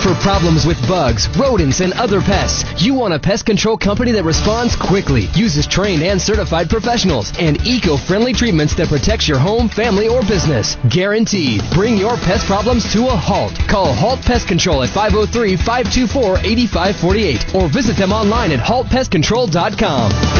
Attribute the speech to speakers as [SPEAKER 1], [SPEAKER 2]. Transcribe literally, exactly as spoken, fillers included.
[SPEAKER 1] For problems with bugs, rodents, and other pests, you want a pest control company that responds quickly, uses trained and certified professionals, and eco-friendly treatments that protects your home, family, or business. Guaranteed. Bring your pest problems to a halt. Call Halt Pest Control at five oh three, five two four, eight five four eight or visit them online at halt pest control dot com.